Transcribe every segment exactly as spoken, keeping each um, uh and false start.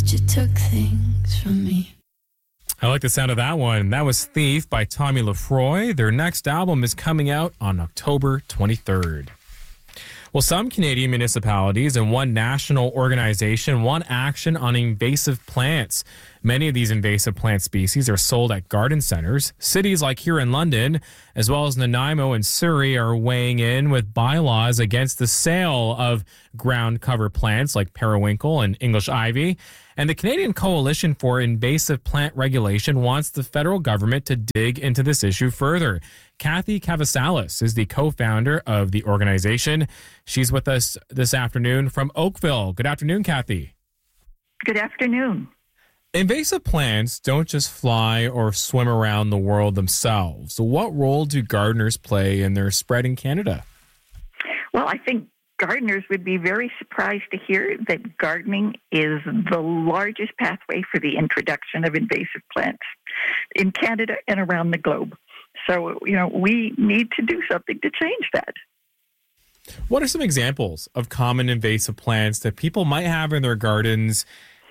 but you took things from me. I like the sound of that one. That was Thief by Tommy Lefroy. Their next album is coming out on October twenty-third. Well, some Canadian municipalities and one national organization want action on invasive plants. Many of these invasive plant species are sold at garden centers. Cities like here in London, as well as Nanaimo and Surrey, are weighing in with bylaws against the sale of ground cover plants like periwinkle and English ivy. And the Canadian Coalition for Invasive Plant Regulation wants the federal government to dig into this issue further. Kathy Cavasalis is the co-founder of the organization. She's with us this afternoon from Oakville. Good afternoon, Kathy. Good afternoon. Invasive plants don't just fly or swim around the world themselves. So what role do gardeners play in their spread in Canada? Well, I think gardeners would be very surprised to hear that gardening is the largest pathway for the introduction of invasive plants in Canada and around the globe. So, you know, we need to do something to change that. What are some examples of common invasive plants that people might have in their gardens,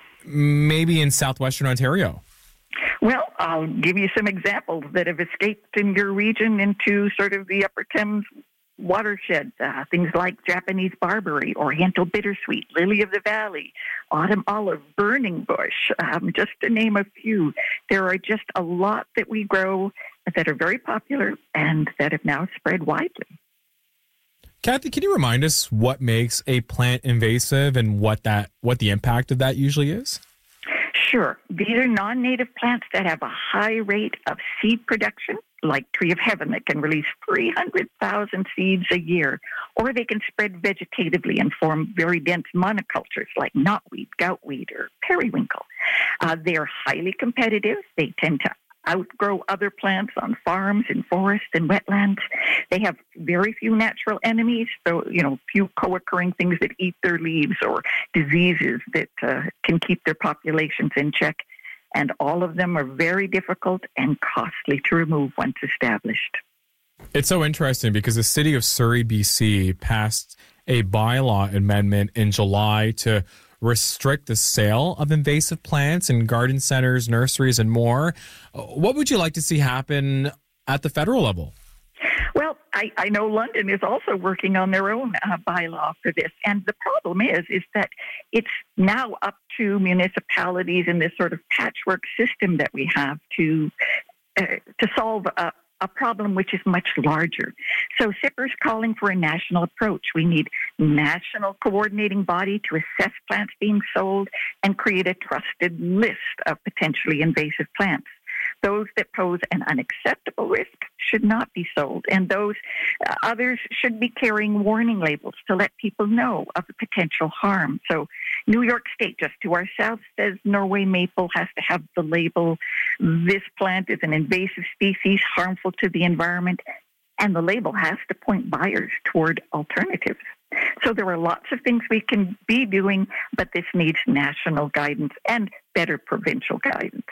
maybe in southwestern Ontario? Well, I'll give you some examples that have escaped in your region into sort of the Upper Thames watershed. Uh, things like Japanese barberry, Oriental bittersweet, lily of the valley, autumn olive, burning bush, um, just to name a few. There are just a lot that we grow that are very popular and that have now spread widely. Kathy, can you remind us what makes a plant invasive and what that what the impact of that usually is? Sure. These are non-native plants that have a high rate of seed production, like Tree of Heaven that can release three hundred thousand seeds a year, or they can spread vegetatively and form very dense monocultures like knotweed, goutweed, or periwinkle. Uh, they are highly competitive. They tend to outgrow other plants on farms, in forests, and wetlands. They have very few natural enemies, so, you know, few co-occurring things that eat their leaves or diseases that uh, can keep their populations in check. And all of them are very difficult and costly to remove once established. It's so interesting because the city of Surrey, B C passed a bylaw amendment in July to restrict the sale of invasive plants in garden centers, nurseries, and more. What would you like to see happen at the federal level? Well, I, I know London is also working on their own uh, bylaw for this. And the problem is, is that it's now up to municipalities in this sort of patchwork system that we have to uh, to solve a, a problem which is much larger. So S I P R is calling for a national approach. We need national coordinating body to assess plants being sold and create a trusted list of potentially invasive plants. Those that pose an unacceptable risk should not be sold, and those uh, others should be carrying warning labels to let people know of the potential harm. So New York State, just to our south, says Norway maple has to have the label, this plant is an invasive species, harmful to the environment, and the label has to point buyers toward alternatives. So there are lots of things we can be doing, but this needs national guidance and better provincial guidance.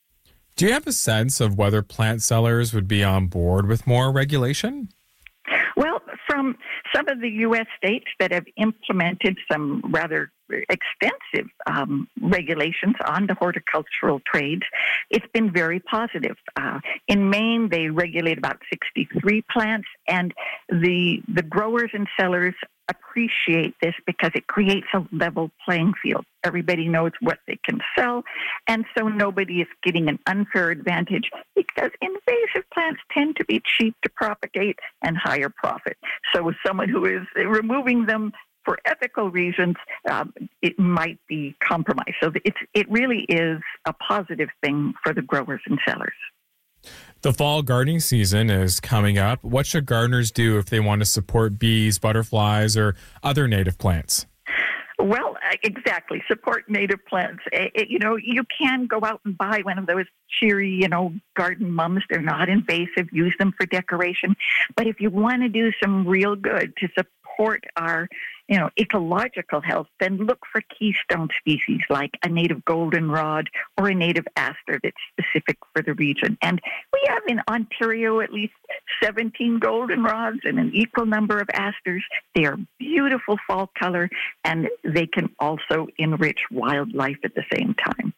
Do you have a sense of whether plant sellers would be on board with more regulation? Well, from some of the U S states that have implemented some rather extensive um, regulations on the horticultural trades, it's been very positive. Uh, in Maine, they regulate about sixty-three plants, and the the growers and sellers appreciate this because it creates a level playing field. Everybody knows what they can sell, and so nobody is getting an unfair advantage because invasive plants tend to be cheap to propagate and higher profit. So someone who is removing them for ethical reasons, um, it might be compromised. So it's, it really is a positive thing for the growers and sellers. The fall gardening season is coming up. What should gardeners do if they want to support bees, butterflies, or other native plants? Well, exactly. Support native plants. It, it, you know, you can go out and buy one of those cheery, you know, garden mums. They're not invasive. Use them for decoration. But if you want to do some real good to support our you know, ecological health, then look for keystone species like a native goldenrod or a native aster that's specific for the region. And we have in Ontario at least seventeen goldenrods and an equal number of asters. They are beautiful fall color, and they can also enrich wildlife at the same time.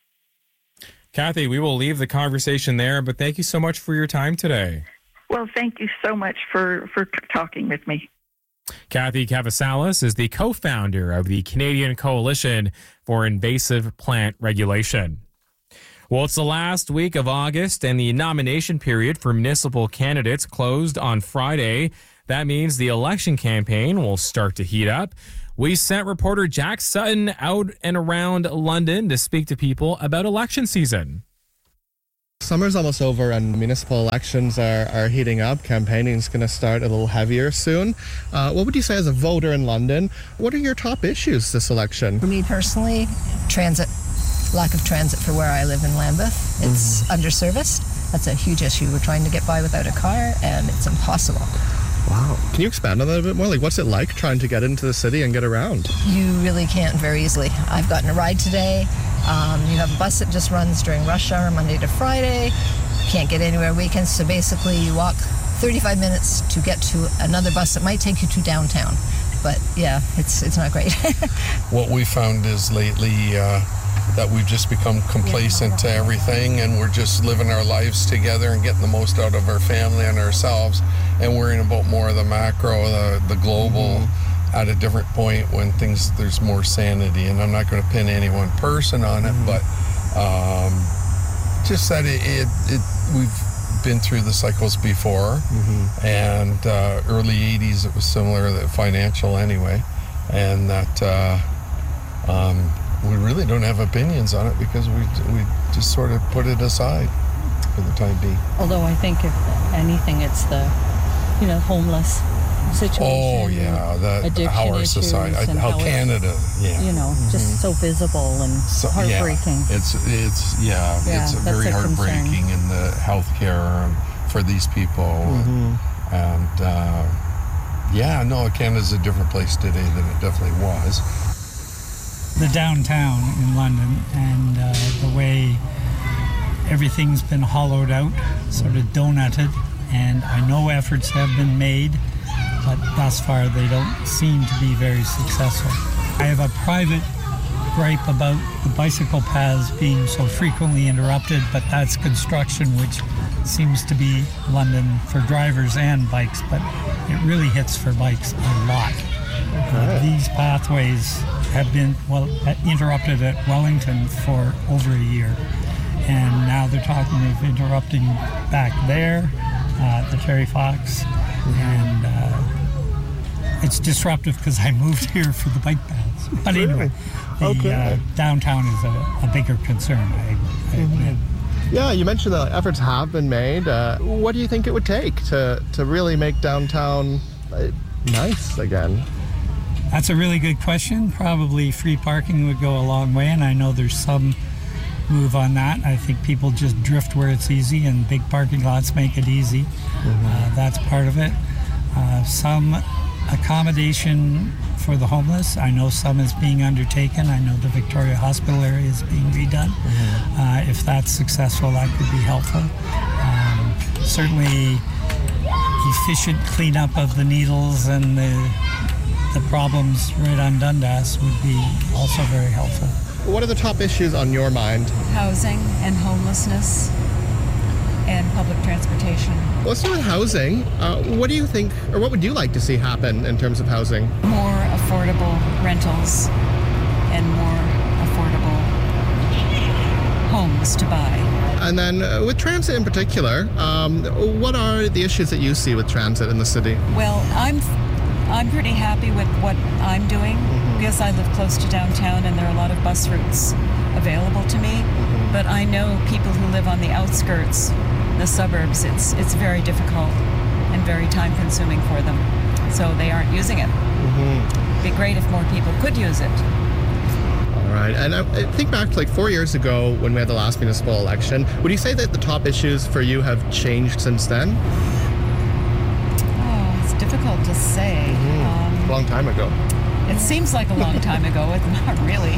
Kathy, we will leave the conversation there, but thank you so much for your time today. Well, thank you so much for, for talking with me. Kathy Kavasalis is the co-founder of the Canadian Coalition for Invasive Plant Regulation. Well, it's the last week of August, and the nomination period for municipal candidates closed on Friday. That means the election campaign will start to heat up. We sent reporter Jack Sutton out and around London to speak to people about election season. Summer's almost over and municipal elections are, are heating up. Campaigning is going to start a little heavier soon. Uh, what would you say as a voter in London? What are your top issues this election? For me personally, transit. Lack of transit for where I live in Lambeth. It's mm-hmm. underserviced. That's a huge issue. We're trying to get by without a car, and it's impossible. Wow. Can you expand on that a bit more? Like, what's it like trying to get into the city and get around? You really can't very easily. I've gotten a ride today. Um, you have a bus that just runs during rush hour Monday to Friday. Can't get anywhere weekends, so basically you walk thirty-five minutes to get to another bus that might take you to downtown. But yeah, it's it's not great. What we found is lately uh, that we've just become complacent to everything, and we're just living our lives together and getting the most out of our family and ourselves, and worrying about more of the macro, the, the global, mm-hmm. at a different point when things, there's more sanity. And I'm not going to pin any one person on it, mm-hmm. but um, just that it, it, it, we've been through the cycles before, mm-hmm. and uh, early eighties it was similar, the financial anyway, and that uh, um, we really don't have opinions on it because we we just sort of put it aside for the time being. Although I think if anything, it's the, you know, homeless situation. Oh yeah, the, how our society, how, how Canada, yeah, you know, mm-hmm. just so visible and so, heartbreaking. Yeah, it's it's yeah, yeah it's very heartbreaking in the healthcare for these people, mm-hmm. and uh, yeah, no, Canada's a different place today than it definitely was. The downtown in London and uh, the way everything's been hollowed out, sort of donutted, and I know efforts have been made, but thus far they don't seem to be very successful. I have a private gripe about the bicycle paths being so frequently interrupted, but that's construction, which seems to be London for drivers and bikes, but it really hits for bikes a lot. Okay. Uh, these pathways have been well interrupted at Wellington for over a year, and now they're talking of interrupting back there, uh, the Terry Fox, and uh, it's disruptive because I moved here for the bike paths. But anyway, the okay. uh, downtown is a, a bigger concern, I, I admit. Yeah, you mentioned that efforts have been made. Uh, what do you think it would take to, to really make downtown uh, nice again? That's a really good question. Probably free parking would go a long way, and I know there's some move on that. I think people just drift where it's easy, and big parking lots make it easy. Mm-hmm. Uh, that's part of it. Uh, some accommodation for the homeless. I know some is being undertaken. I know the Victoria Hospital area is being redone. Mm-hmm. Uh, if that's successful, that could be helpful. Um, certainly, efficient cleanup of the needles and the the problems right on Dundas would be also very helpful. What are the top issues on your mind? Housing and homelessness and public transportation. Well, let's start with housing. Uh, what do you think, or what would you like to see happen in terms of housing? More affordable rentals and more affordable homes to buy. And then uh, with transit in particular, um, what are the issues that you see with transit in the city? Well, I'm I'm pretty happy with what I'm doing mm-hmm. because I live close to downtown and there are a lot of bus routes available to me. Mm-hmm. But I know people who live on the outskirts, the suburbs, it's it's very difficult and very time consuming for them. So they aren't using it. Mm-hmm. It'd be great if more people could use it. All right. And I, I think back to like four years ago when we had the last municipal election. Would you say that the top issues for you have changed since then? Difficult to say. Mm-hmm. Um, Long time ago. It seems like a long time ago, but not really.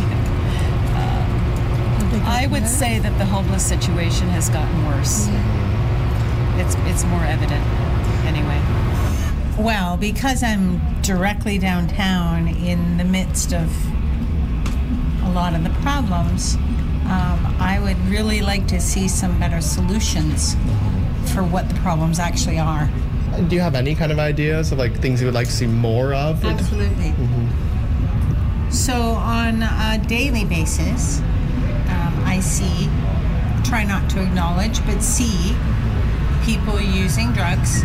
Uh, I would say that the homeless situation has gotten worse. It's it's more evident, anyway. Well, because I'm directly downtown in the midst of a lot of the problems, um, I would really like to see some better solutions for what the problems actually are. Do you have any kind of ideas of like things you would like to see more of? Absolutely. Mm-hmm. So on a daily basis, um, I see, try not to acknowledge, but see people using drugs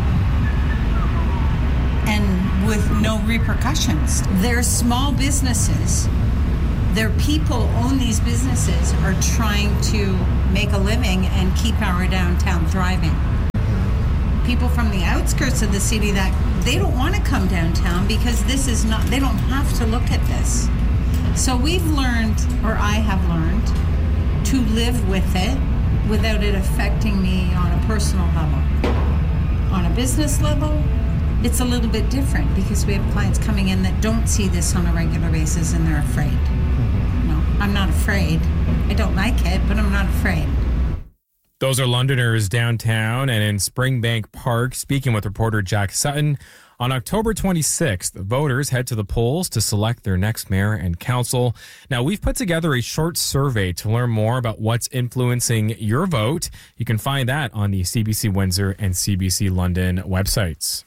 and with no repercussions. They're small businesses. Their people own these businesses, are trying to make a living and keep our downtown thriving. People from the outskirts of the city that they don't want to come downtown because this is not, they don't have to look at this. So we've learned, or I have learned, to live with it without it affecting me on a personal level. On a business level, it's a little bit different because we have clients coming in that don't see this on a regular basis and they're afraid. No, I'm not afraid. I don't like it, but I'm not afraid. Those are Londoners downtown and in Springbank Park, speaking with reporter Jack Sutton. On October twenty-sixth, voters head to the polls to select their next mayor and council. Now, we've put together a short survey to learn more about what's influencing your vote. You can find that on the C B C Windsor and C B C London websites.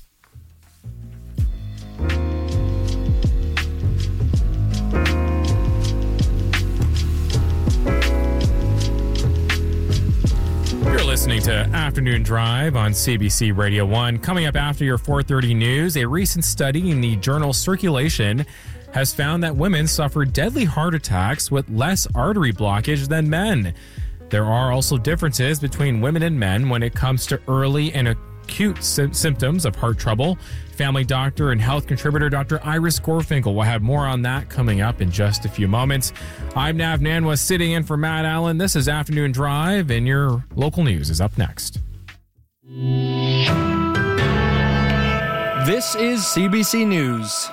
You're listening to Afternoon Drive on C B C Radio one. Coming up after your four thirty news, a recent study in the journal Circulation has found that women suffer deadly heart attacks with less artery blockage than men. There are also differences between women and men when it comes to early and acute sy- symptoms of heart trouble. Family doctor and health contributor Doctor Iris Gorfinkel will have more on that coming up in just a few moments. I'm Nav Nanwa sitting in for Matt Allen. This is Afternoon Drive, and your local news is up next. This is C B C News.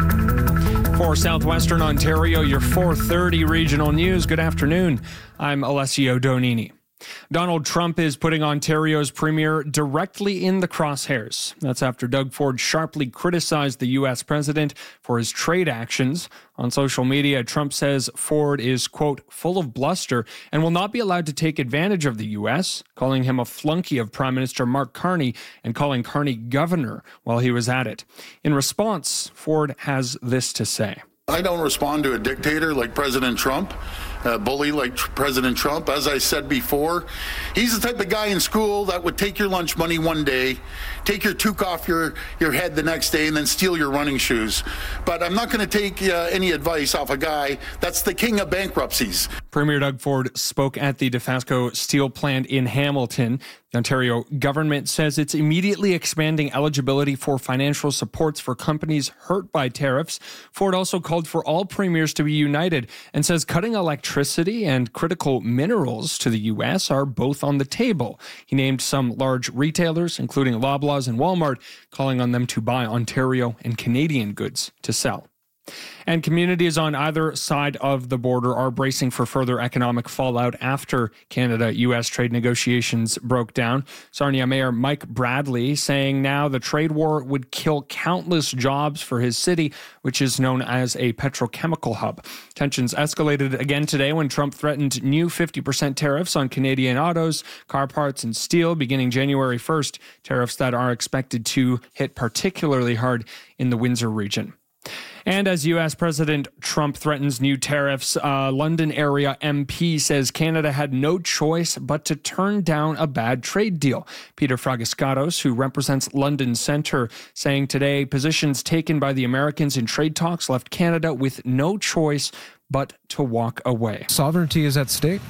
For Southwestern Ontario, your four thirty regional news. Good afternoon. I'm Alessio Donini. Donald Trump is putting Ontario's premier directly in the crosshairs. That's after Doug Ford sharply criticized the U S president for his trade actions. On social media, Trump says Ford is, quote, full of bluster and will not be allowed to take advantage of the U S, calling him a flunky of Prime Minister Mark Carney and calling Carney governor while he was at it. In response, Ford has this to say. I don't respond to a dictator like President Trump, a bully like President Trump. As I said before, he's the type of guy in school that would take your lunch money one day, take your toque off your, your head the next day, and then steal your running shoes. But I'm not going to take uh, any advice off a guy that's the king of bankruptcies. Premier Doug Ford spoke at the Dofasco steel plant in Hamilton. The Ontario government says it's immediately expanding eligibility for financial supports for companies hurt by tariffs. Ford also called for all premiers to be united and says cutting electricity and critical minerals to the U S are both on the table. He named some large retailers, including Loblaws and Walmart, calling on them to buy Ontario and Canadian goods to sell. And communities on either side of the border are bracing for further economic fallout after Canada-U S trade negotiations broke down. Sarnia Mayor Mike Bradley saying now the trade war would kill countless jobs for his city, which is known as a petrochemical hub. Tensions escalated again today when Trump threatened new fifty percent tariffs on Canadian autos, car parts, and steel beginning January first, tariffs that are expected to hit particularly hard in the Windsor region. And as U S President Trump threatens new tariffs, a London area M P says Canada had no choice but to turn down a bad trade deal. Peter Fragiskatos, who represents London Centre, saying today positions taken by the Americans in trade talks left Canada with no choice but to walk away. Sovereignty is at stake,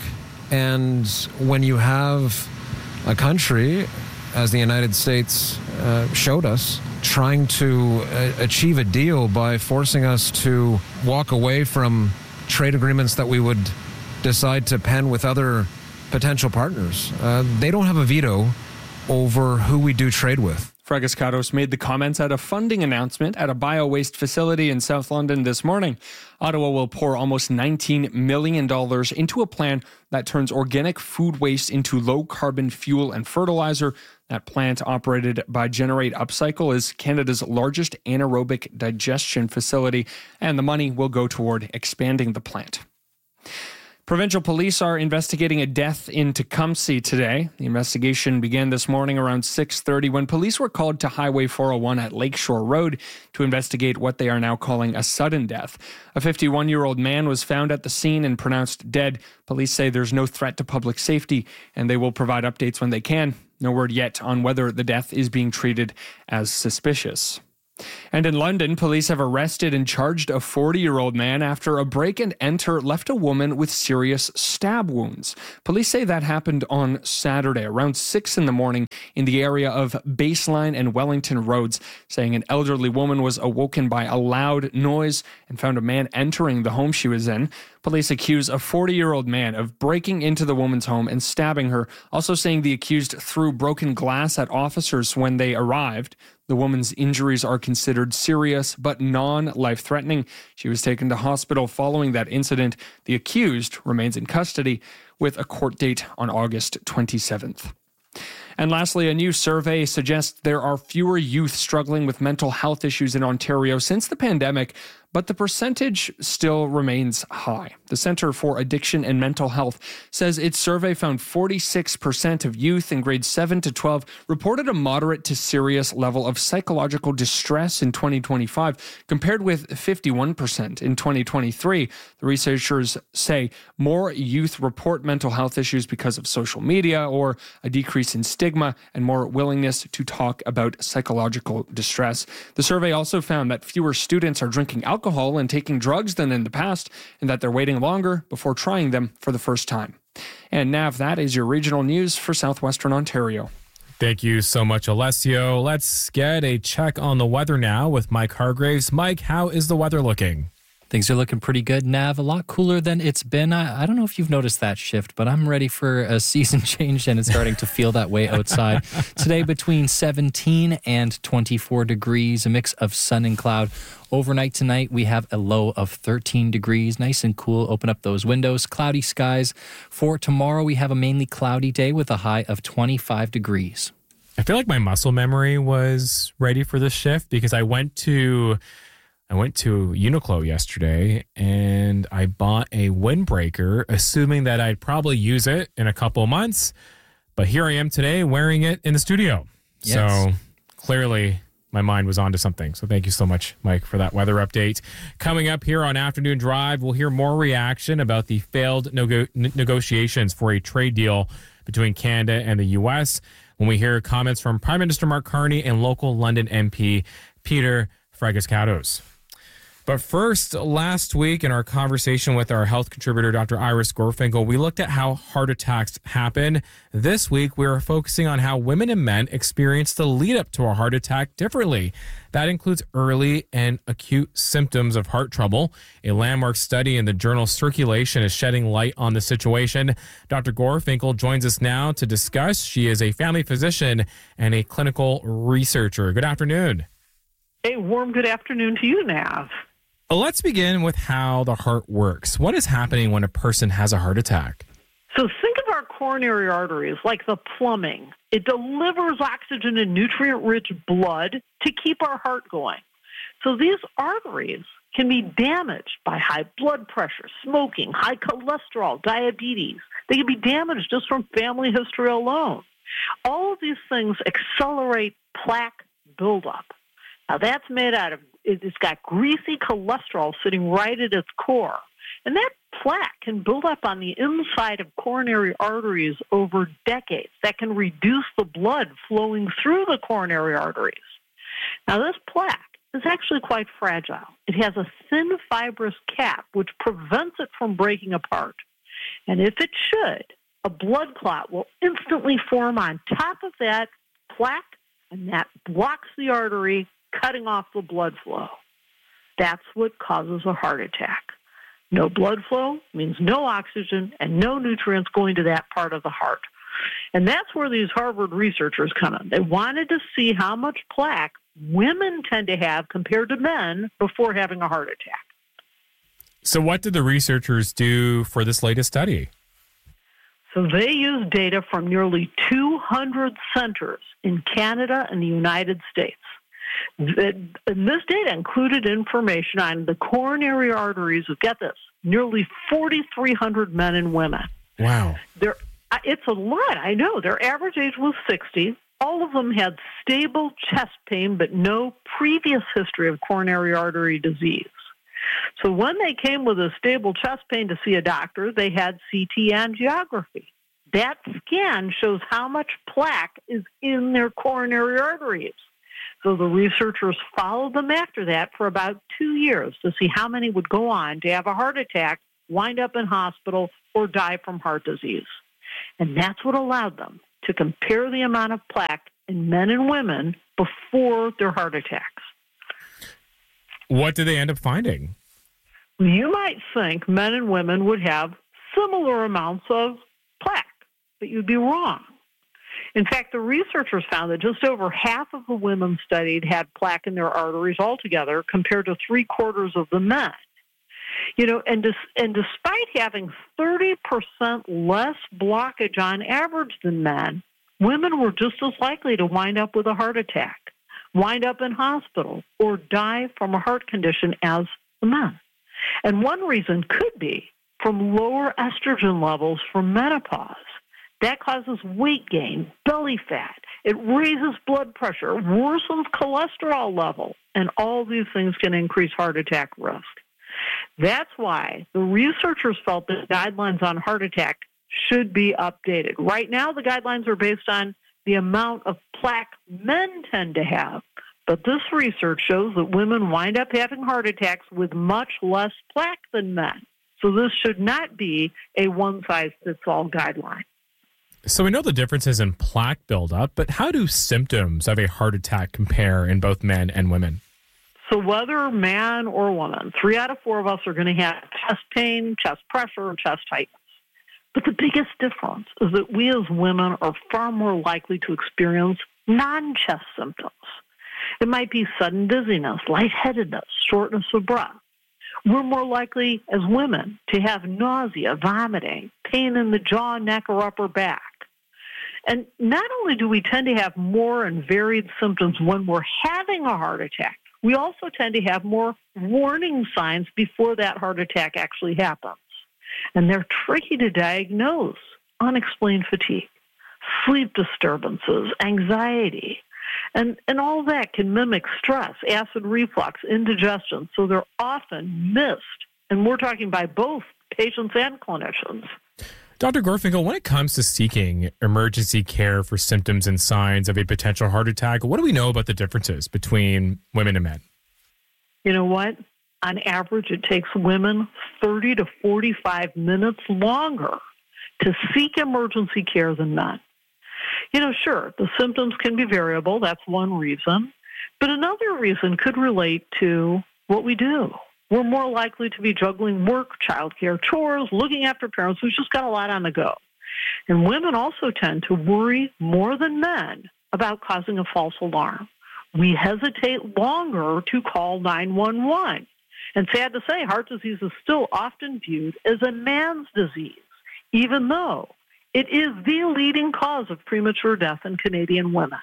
and when you have a country, as the United States uh, showed us, trying to uh, achieve a deal by forcing us to walk away from trade agreements that we would decide to pen with other potential partners. Uh, they don't have a veto over who we do trade with. Fragoskatos made the comments at a funding announcement at a bio-waste facility in South London this morning. Ottawa will pour almost nineteen million dollars into a plan that turns organic food waste into low-carbon fuel and fertilizer. That plant, operated by Generate Upcycle, is Canada's largest anaerobic digestion facility, and the money will go toward expanding the plant. Provincial police are investigating a death in Tecumseh today. The investigation began this morning around six thirty when police were called to Highway four oh one at Lakeshore Road to investigate what they are now calling a sudden death. A fifty-one-year-old man was found at the scene and pronounced dead. Police say there's no threat to public safety, and they will provide updates when they can. No word yet on whether the death is being treated as suspicious. And in London, police have arrested and charged a forty-year-old man after a break and enter left a woman with serious stab wounds. Police say that happened on Saturday around six in the morning in the area of Baseline and Wellington Roads, saying an elderly woman was awoken by a loud noise and found a man entering the home she was in. Police accuse a forty-year-old man of breaking into the woman's home and stabbing her, also saying the accused threw broken glass at officers when they arrived. The woman's injuries are considered serious but non-life-threatening. She was taken to hospital following that incident. The accused remains in custody with a court date on August twenty-seventh. And lastly, a new survey suggests there are fewer youth struggling with mental health issues in Ontario since the pandemic, but the percentage still remains high. The Centre for Addiction and Mental Health says its survey found forty-six percent of youth in grades seven to twelve reported a moderate to serious level of psychological distress in twenty twenty-five, compared with fifty-one percent in twenty twenty-three. The researchers say more youth report mental health issues because of social media or a decrease in stigma and more willingness to talk about psychological distress. The survey also found that fewer students are drinking alcohol alcohol and taking drugs than in the past, and that they're waiting longer before trying them for the first time. And Nav, that is your regional news for Southwestern Ontario. Thank you so much, Alessio. Let's get a check on the weather now with Mike Hargraves. Mike, how is the weather looking? Things are looking pretty good, Nav. A lot cooler than it's been. I, I don't know if you've noticed that shift, but I'm ready for a season change, and it's starting to feel that way outside. Today, between seventeen and twenty-four degrees, a mix of sun and cloud. Overnight tonight, we have a low of thirteen degrees, nice and cool. Open up those windows. Cloudy skies. For tomorrow, we have a mainly cloudy day with a high of twenty-five degrees. I feel like my muscle memory was ready for this shift because I went to... I went to Uniqlo yesterday and I bought a windbreaker, assuming that I'd probably use it in a couple of months. But here I am today wearing it in the studio. Yes. So clearly my mind was onto something. So thank you so much, Mike, for that weather update. Coming up here on Afternoon Drive, we'll hear more reaction about the failed nego- negotiations for a trade deal between Canada and the U S when we hear comments from Prime Minister Mark Carney and local London M P Peter Fragoskatos. But first, last week in our conversation with our health contributor, Doctor Iris Gorfinkel, we looked at how heart attacks happen. This week, we are focusing on how women and men experience the lead up to a heart attack differently. That includes early and acute symptoms of heart trouble. A landmark study in the journal Circulation is shedding light on the situation. Doctor Gorfinkel joins us now to discuss. She is a family physician and a clinical researcher. Good afternoon. A warm good afternoon to you, Nav. Let's begin with how the heart works. What is happening when a person has a heart attack? So think of our coronary arteries like the plumbing. It delivers oxygen and nutrient-rich blood to keep our heart going. So these arteries can be damaged by high blood pressure, smoking, high cholesterol, diabetes. They can be damaged just from family history alone. All of these things accelerate plaque buildup. Now, that's made out of, it's got greasy cholesterol sitting right at its core. And that plaque can build up on the inside of coronary arteries over decades. That can reduce the blood flowing through the coronary arteries. Now, this plaque is actually quite fragile. It has a thin fibrous cap which prevents it from breaking apart. And if it should, a blood clot will instantly form on top of that plaque, and that blocks the artery, cutting off the blood flow. That's what causes a heart attack. No blood flow means no oxygen and no nutrients going to that part of the heart. And that's where these Harvard researchers come in. They wanted to see how much plaque women tend to have compared to men before having a heart attack. So what did the researchers do for this latest study? So they used data from nearly two hundred centers in Canada and the United States. And this data included information on the coronary arteries of, get this, nearly forty-three hundred men and women. Wow. They're, it's a lot, I know. Their average age was sixty. All of them had stable chest pain, but no previous history of coronary artery disease. So when they came with a stable chest pain to see a doctor, they had C T angiography. That scan shows how much plaque is in their coronary arteries. So the researchers followed them after that for about two years to see how many would go on to have a heart attack, wind up in hospital, or die from heart disease. And that's what allowed them to compare the amount of plaque in men and women before their heart attacks. What did they end up finding? You might think men and women would have similar amounts of plaque, but you'd be wrong. In fact, the researchers found that just over half of the women studied had plaque in their arteries altogether, compared to three quarters of the men. You know, and dis- and despite having thirty percent less blockage on average than men, women were just as likely to wind up with a heart attack, wind up in hospital, or die from a heart condition as the men. And one reason could be from lower estrogen levels from menopause. That causes weight gain, belly fat. It raises blood pressure, worsens cholesterol level, and all these things can increase heart attack risk. That's why the researchers felt that guidelines on heart attack should be updated. Right now, the guidelines are based on the amount of plaque men tend to have. But this research shows that women wind up having heart attacks with much less plaque than men. So this should not be a one-size-fits-all guideline. So we know the differences in plaque buildup, but how do symptoms of a heart attack compare in both men and women? So whether man or woman, three out of four of us are going to have chest pain, chest pressure, chest tightness. But the biggest difference is that we as women are far more likely to experience non-chest symptoms. It might be sudden dizziness, lightheadedness, shortness of breath. We're more likely as women to have nausea, vomiting, pain in the jaw, neck, or upper back. And not only do we tend to have more and varied symptoms when we're having a heart attack, we also tend to have more warning signs before that heart attack actually happens. And they're tricky to diagnose. Unexplained fatigue, sleep disturbances, anxiety, and, and all that can mimic stress, acid reflux, indigestion. So they're often missed. And we're talking by both patients and clinicians. Doctor Gorfinkel, when it comes to seeking emergency care for symptoms and signs of a potential heart attack, what do we know about the differences between women and men? You know what? On average, it takes women thirty to forty-five minutes longer to seek emergency care than men. You know, sure, the symptoms can be variable. That's one reason. But another reason could relate to what we do. We're more likely to be juggling work, childcare, chores, looking after parents who've just got a lot on the go. And women also tend to worry more than men about causing a false alarm. We hesitate longer to call nine one one. And sad to say, heart disease is still often viewed as a man's disease, even though it is the leading cause of premature death in Canadian women.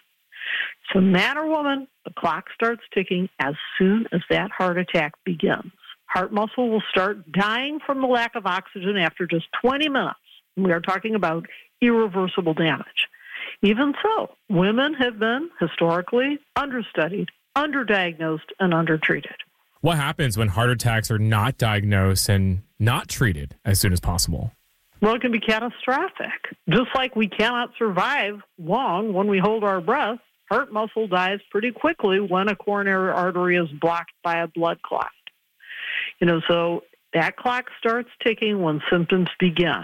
So man or woman, the clock starts ticking as soon as that heart attack begins. Heart muscle will start dying from the lack of oxygen after just twenty minutes. We are talking about irreversible damage. Even so, women have been historically understudied, underdiagnosed, and undertreated. What happens when heart attacks are not diagnosed and not treated as soon as possible? Well, it can be catastrophic. Just like we cannot survive long when we hold our breath, heart muscle dies pretty quickly when a coronary artery is blocked by a blood clot. You know, so that clock starts ticking when symptoms begin.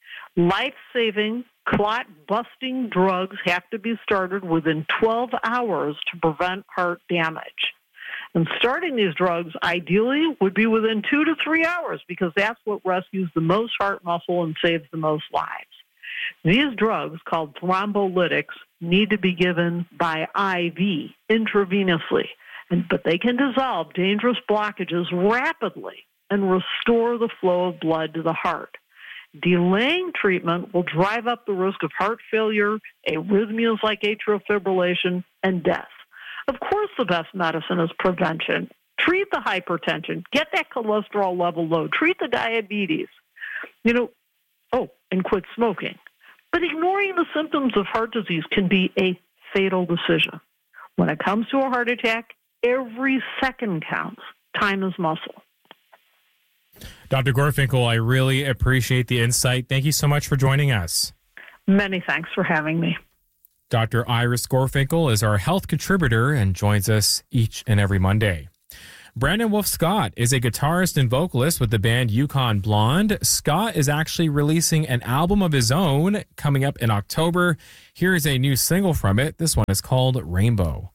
Life-saving, clot-busting drugs have to be started within twelve hours to prevent heart damage. And starting these drugs, ideally, would be within two to three hours because that's what rescues the most heart muscle and saves the most lives. These drugs, called thrombolytics, need to be given by I V, intravenously, and, but they can dissolve dangerous blockages rapidly and restore the flow of blood to the heart. Delaying treatment will drive up the risk of heart failure, arrhythmias like atrial fibrillation, and death. Of course, the best medicine is prevention. Treat the hypertension. Get that cholesterol level low. Treat the diabetes. You know, oh, and quit smoking. But ignoring the symptoms of heart disease can be a fatal decision. When it comes to a heart attack, every second counts. Time is muscle. Doctor Gorfinkel, I really appreciate the insight. Thank you so much for joining us. Many thanks for having me. Doctor Iris Gorfinkel is our health contributor and joins us each and every Monday. Brandon Wolf Scott is a guitarist and vocalist with the band Yukon Blonde. Scott is actually releasing an album of his own coming up in October. Here is a new single from it. This one is called Rainbow.